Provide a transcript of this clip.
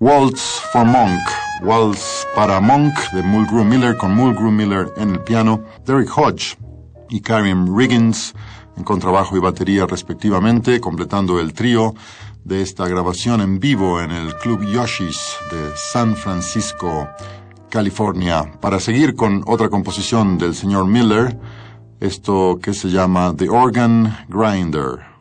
Waltz for Monk, Waltz para Monk de Mulgrew Miller, con Mulgrew Miller en el piano, Derek Hodge y Karim Riggins en contrabajo y batería respectivamente, completando el trío de esta grabación en vivo en el Club Yoshis de San Francisco, California. Para seguir con otra composición del señor Miller, esto que se llama The Organ Grinder.